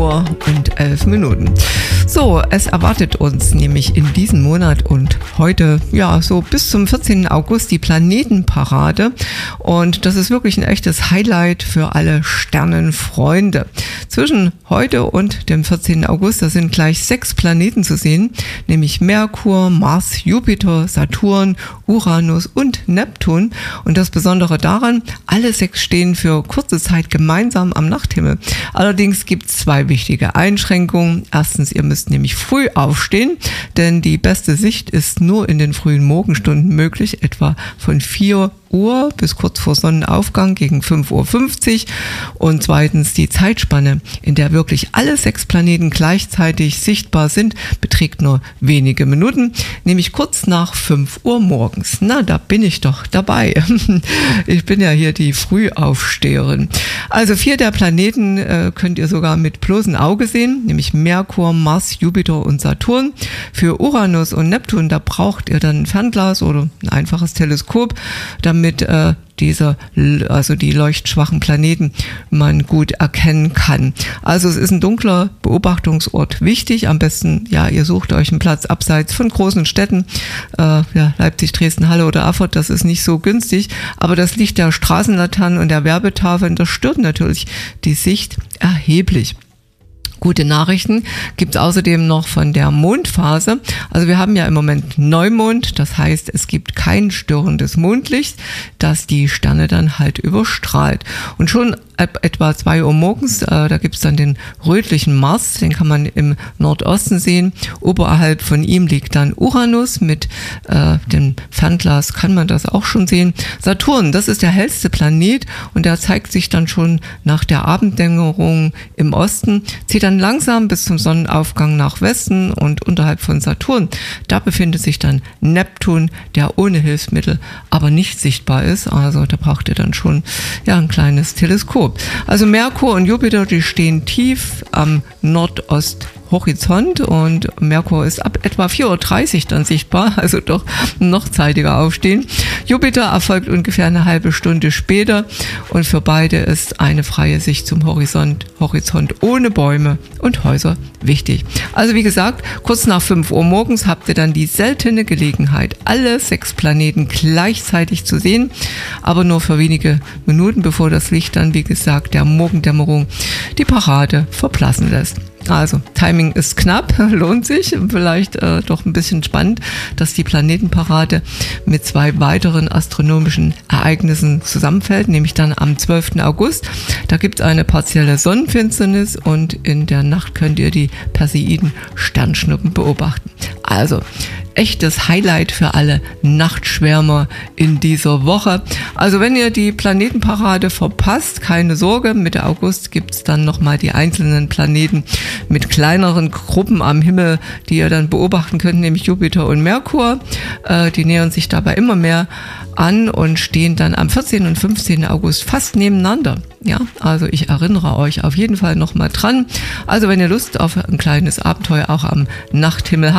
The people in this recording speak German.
Uhr und 11 Minuten. So, es erwartet uns nämlich in diesem Monat und heute, ja, so bis zum 14. August die Planetenparade. Und das ist wirklich ein echtes Highlight für alle Sternenfreunde. Zwischen heute und dem 14. August, da sind gleich 6 Planeten zu sehen, nämlich Merkur, Mars, Jupiter, Saturn, Uranus und Neptun. Und das Besondere daran, alle 6 stehen für kurze Zeit gemeinsam am Nachthimmel. Allerdings gibt es 2 wichtige Einschränkungen. Erstens, ihr müsst nämlich früh aufstehen, denn die beste Sicht ist nur in den frühen Morgenstunden möglich, etwa von 4 Uhr bis kurz vor Sonnenaufgang gegen 5:50 Uhr. Und zweitens, die Zeitspanne, in der wirklich alle 6 Planeten gleichzeitig sichtbar sind, beträgt nur wenige Minuten, nämlich kurz nach 5 Uhr morgens. Na, da bin ich doch dabei. Ich bin ja hier die Frühaufsteherin. Also 4 der Planeten könnt ihr sogar mit bloßem Auge sehen, nämlich Merkur, Mars, Jupiter und Saturn. Für Uranus und Neptun, da braucht ihr dann ein Fernglas oder ein einfaches Teleskop, damit die leuchtschwachen Planeten man gut erkennen kann. Also es ist ein dunkler Beobachtungsort wichtig. Am besten, ja, ihr sucht euch einen Platz abseits von großen Städten, Leipzig, Dresden, Halle oder Erfurt, das ist nicht so günstig, aber das Licht der Straßenlaternen und der Werbetafeln, das stört natürlich die Sicht erheblich. Gute Nachrichten gibt es außerdem noch von der Mondphase. Also wir haben ja im Moment Neumond, das heißt, es gibt kein störendes Mondlicht, das die Sterne dann halt überstrahlt. Und schon etwa 2 Uhr morgens, da gibt es dann den rötlichen Mars, den kann man im Nordosten sehen. Oberhalb von ihm liegt dann Uranus, mit dem Fernglas kann man das auch schon sehen. Saturn, das ist der hellste Planet und der zeigt sich dann schon nach der Abenddämmerung im Osten, zieht dann langsam bis zum Sonnenaufgang nach Westen und unterhalb von Saturn, da befindet sich dann Neptun, der ohne Hilfsmittel aber nicht sichtbar ist. Also da braucht ihr dann schon ein kleines Teleskop. Also Merkur und Jupiter, die stehen tief am Nordosthorizont und Merkur ist ab etwa 4:30 Uhr dann sichtbar, also doch noch zeitiger aufstehen. Jupiter erfolgt ungefähr eine halbe Stunde später und für beide ist eine freie Sicht zum Horizont ohne Bäume und Häuser wichtig. Also wie gesagt, kurz nach 5 Uhr morgens habt ihr dann die seltene Gelegenheit, alle 6 Planeten gleichzeitig zu sehen, aber nur für wenige Minuten, bevor das Licht dann, wie gesagt, der Morgendämmerung die Parade verblassen lässt. Also, Timing ist knapp, lohnt sich, vielleicht doch ein bisschen spannend, dass die Planetenparade mit 2 weiteren astronomischen Ereignissen zusammenfällt, nämlich dann am 12. August. Da gibt es eine partielle Sonnenfinsternis und in der Nacht könnt ihr die Perseiden-Sternschnuppen beobachten. Also, echtes Highlight für alle Nachtschwärmer in dieser Woche. Also wenn ihr die Planetenparade verpasst, keine Sorge, Mitte August gibt es dann nochmal die einzelnen Planeten mit kleineren Gruppen am Himmel, die ihr dann beobachten könnt, nämlich Jupiter und Merkur. Die nähern sich dabei immer mehr an und stehen dann am 14. und 15. August fast nebeneinander. Ja, also ich erinnere euch auf jeden Fall nochmal dran. Also wenn ihr Lust auf ein kleines Abenteuer auch am Nachthimmel habt,